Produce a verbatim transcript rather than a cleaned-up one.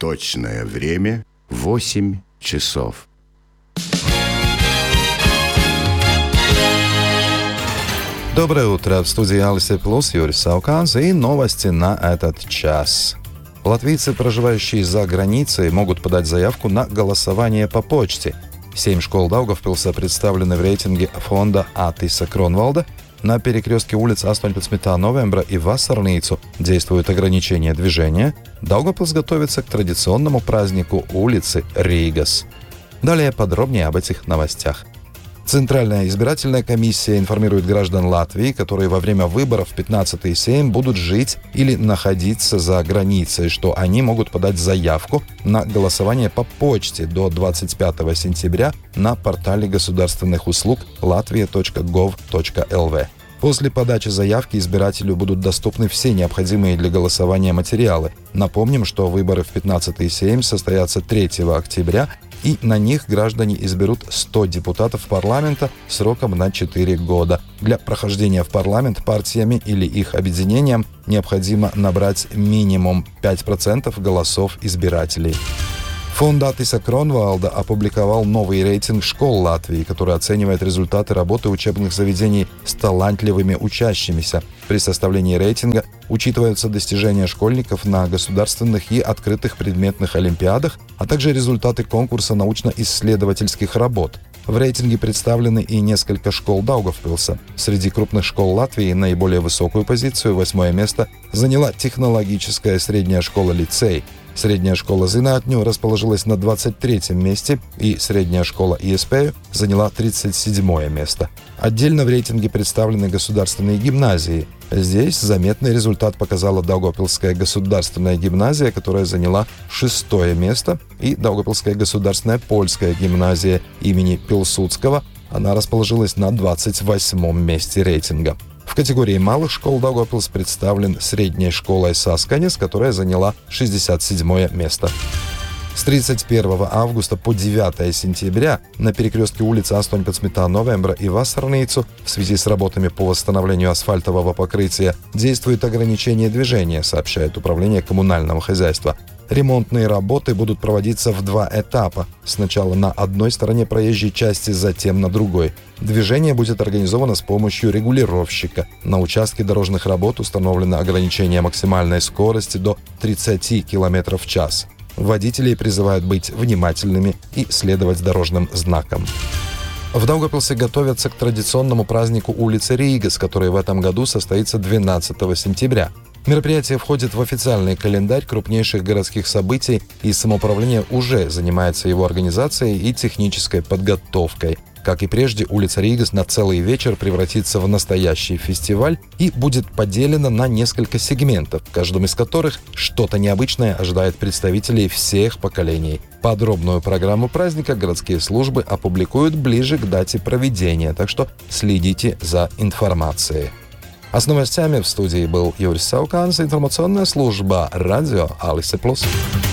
Точное время — восемь часов. Доброе утро. В студии Алисе Плюс Юрий Сауканс и новости на этот час. Латвийцы, проживающие за границей, могут подать заявку на голосование по почте. Семь школ Даугавпилса представлены в рейтинге фонда Атиса Кронвалда. На перекрестке улиц astoņpadsmitā новembra и Vasarnīcu действуют ограничения движения. Даугавпилс готовится к традиционному празднику улицы Рīgas. Далее подробнее об этих новостях. Центральная избирательная комиссия информирует граждан Латвии, которые во время выборов пятнадцатый сейм будут жить или находиться за границей, что они могут подать заявку на голосование по почте до двадцать пятого сентября на портале государственных услуг latvia точка gov точка lv. После подачи заявки избирателю будут доступны все необходимые для голосования материалы. Напомним, что выборы в пятнадцатый сейм состоятся третьего октября, и на них граждане изберут сто депутатов парламента сроком на четыре года. Для прохождения в парламент партиями или их объединениям необходимо набрать минимум пять процентов голосов избирателей. Фонд Атиса Кронвалда опубликовал новый рейтинг школ Латвии, который оценивает результаты работы учебных заведений с талантливыми учащимися. При составлении рейтинга учитываются достижения школьников на государственных и открытых предметных олимпиадах, а также результаты конкурса научно-исследовательских работ. В рейтинге представлены и несколько школ Даугавпилса. Среди крупных школ Латвии наиболее высокую позицию, восьмое место, заняла технологическая средняя школа-лицей. Средняя школа Зinātņu расположилась на двадцать третьем месте, и средняя школа Iespēju заняла тридцать седьмое место. Отдельно в рейтинге представлены государственные гимназии. Здесь заметный результат показала Даугавпилская государственная гимназия, которая заняла шестое место, и Даугавпилская государственная польская гимназия имени Пилсудского. Она расположилась на двадцать восьмом месте рейтинга. В категории малых школ Даугавпилс представлен средней школой Saskaņas, которая заняла шестьдесят седьмое место. С тридцать первого августа по девятое сентября на перекрестке улиц astoņpadsmitā новembra и Vasarnīcu в связи с работами по восстановлению асфальтового покрытия действует ограничение движения, сообщает Управление коммунального хозяйства. Ремонтные работы будут проводиться в два этапа. Сначала на одной стороне проезжей части, затем на другой. Движение будет организовано с помощью регулировщика. На участке дорожных работ установлено ограничение максимальной скорости до тридцати километров в час. Водителей призывают быть внимательными и следовать дорожным знакам. В Даугавпилсе готовятся к традиционному празднику улицы Рīgas, который в этом году состоится двенадцатого сентября. Мероприятие входит в официальный календарь крупнейших городских событий, и самоуправление уже занимается его организацией и технической подготовкой. Как и прежде, улица Рīgas на целый вечер превратится в настоящий фестиваль и будет поделена на несколько сегментов, в каждом из которых что-то необычное ожидает представителей всех поколений. Подробную программу праздника городские службы опубликуют ближе к дате проведения, так что следите за информацией. А с новостями в студии был Юрий Сауканс, информационная служба радио Алисе Плюс.